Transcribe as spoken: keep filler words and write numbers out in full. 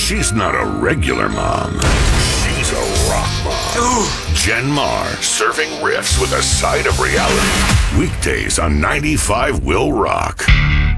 She's not a regular mom. She's a rock mom. Ooh. Jen Marr, serving riffs with a side of reality. Weekdays on ninety-five Will Rock.